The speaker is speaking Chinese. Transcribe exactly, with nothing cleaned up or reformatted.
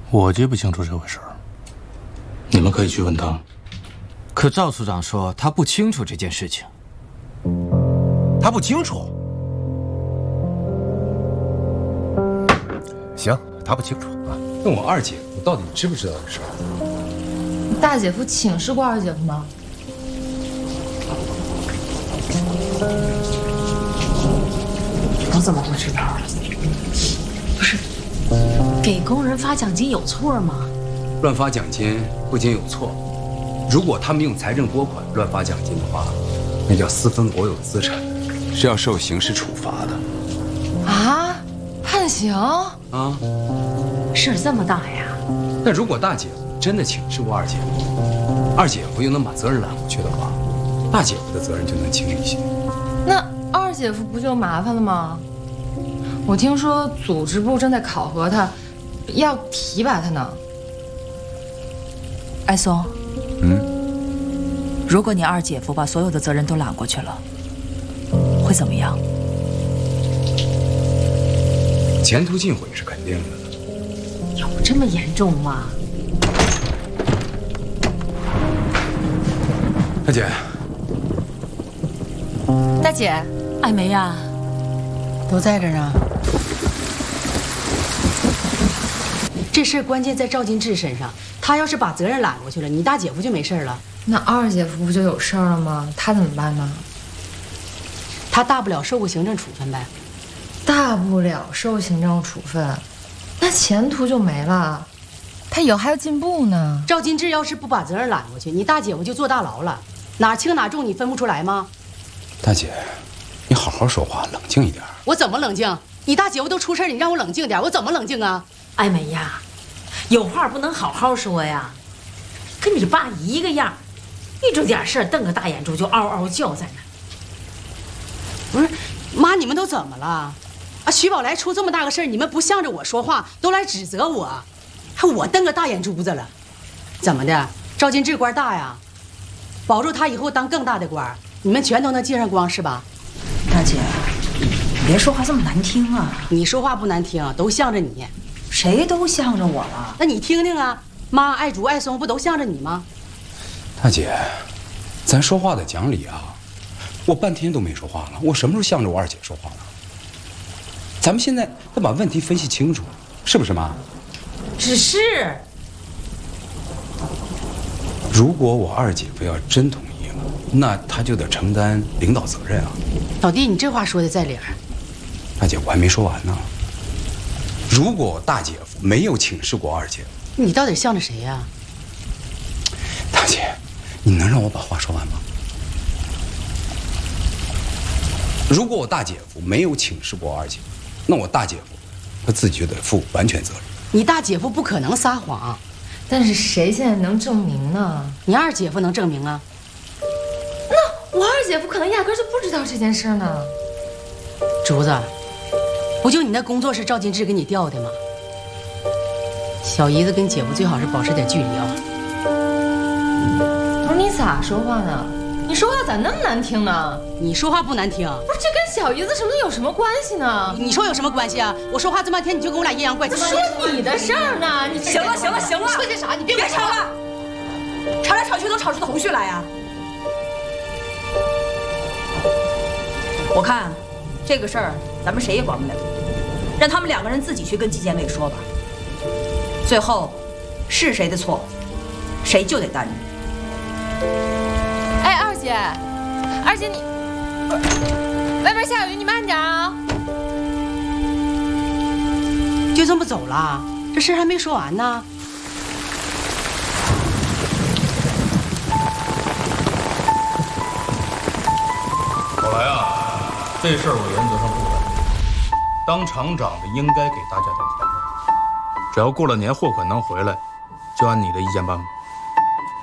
我记不清楚这回事儿，你们可以去问他。 可赵处长说他不清楚这件事情。 他不清楚？行，他不清楚啊。 问我二姐夫到底知不知道这事儿？ 大姐夫请示过二姐夫吗？ 我怎么会知道？不是，给工人发奖金有错吗？ 乱发奖金不仅有错，如果他们用财政拨款乱发奖金的话，那叫私分国有资产，是要受刑事处罚的。 啊，判刑啊？ 事儿这么大呀？ 那如果大姐夫真的请示过二姐夫，二姐夫又能把责任揽回去的话，大姐夫的责任就能轻一些。 那二姐夫不就麻烦了吗？我听说组织部正在考核他，要提拔他呢。 艾松， 嗯， 如果你二姐夫把所有的责任都揽过去了，会怎么样？ 前途尽毁是肯定的。 有这么严重吗？ 大姐， 大姐， 艾梅呀， 都在这儿呢。这事关键在赵金志身上，他要是把责任揽过去了，你大姐夫就没事了。 那二姐夫不就有事儿了吗？他怎么办呢？ 他大不了受个行政处分呗。 大不了受行政处分，那前途就没了。他以后还要进步呢。 赵金志要是不把责任揽过去，你大姐夫就坐大牢了，哪轻哪重你分不出来吗？ 大姐，你好好说话，冷静一点。 我怎么冷静？你大姐夫都出事，你让我冷静点，我怎么冷静啊？ 艾梅呀，有话不能好好说呀，跟你爸一个样，遇着点事儿瞪个大眼珠就嗷嗷叫在那。 不是，妈，你们都怎么了？啊，徐宝来出这么大个事儿，你们不向着我说话，都来指责我，还我瞪个大眼珠子了，怎么的？赵金志官大呀，保住他以后当更大的官，你们全都能接上光是吧？ 大姐，你别说话这么难听啊！ 你说话不难听，都向着你。 谁都向着我了？ 那你听听啊，妈、爱竹、爱松不都向着你吗？ 大姐，咱说话得讲理啊！我半天都没说话了，我什么时候向着我二姐说话了？咱们现在得把问题分析清楚，是不是妈？ 只是， 如果我二姐夫要真同意了，那他就得承担领导责任啊！ 老弟，你这话说的在理儿。 大姐，我还没说完呢。如果我大姐夫没有请示过二姐夫， 你到底向着谁呀？ 大姐，你能让我把话说完吗？如果我大姐夫没有请示过二姐夫，那我大姐夫他自己就得负完全责任。 你大姐夫不可能撒谎， 但是谁现在能证明呢？ 你二姐夫能证明啊？ 那我二姐夫可能压根就不知道这件事呢。 竹子，不就你那工作是赵金志给你调的吗？小姨子跟姐夫最好是保持点距离啊。 不是你咋说话呢？你说话咋那么难听呢？ 你说话不难听， 不是这跟小姨子什么有什么关系呢？ 你说有什么关系啊？我说话这半天你就跟我俩阴阳怪气。 说你的事儿呢？你行了行了行了， 说些啥？你别别吵了，吵来吵去都吵出头绪来呀！我看这个事儿咱们谁也管不了，让他们两个人自己去跟纪检委说吧。最后是谁的错，谁就得担着。 哎，二姐，二姐你，不是，外边下雨，你慢点啊。 就这么走了？这事还没说完呢。 宝来啊，这事儿我原则上不管。当厂长的应该给大家点甜头。只要过了年货款能回来，就按你的意见办吧。